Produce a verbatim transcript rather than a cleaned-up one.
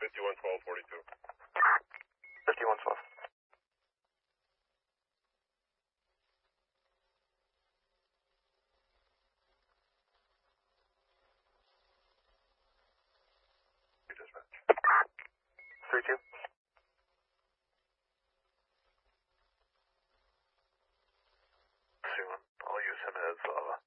fifty-one twelve forty-two. fifty-one twelve. three two. I'll use him as uh,